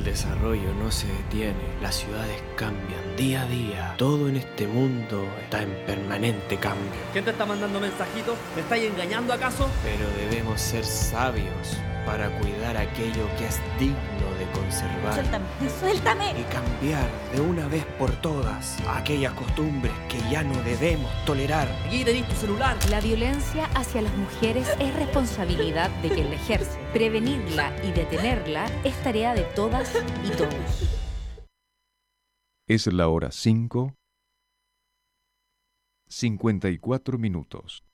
El desarrollo no se detiene, las ciudades cambian día a día. Todo en este mundo está en permanente cambio. ¿Quién te está mandando mensajitos? ¿Me estáis engañando acaso? Pero debemos ser sabios para cuidar aquello que es digno de conservar. Suéltame, suéltame. Y cambiar de una vez por todas aquellas costumbres que ya no debemos tolerar. Aquí tenéis tu celular. La violencia hacia las mujeres es responsabilidad de quien la ejerce. Prevenirla y detenerla es tarea de todas y todos. Es la hora 5:54.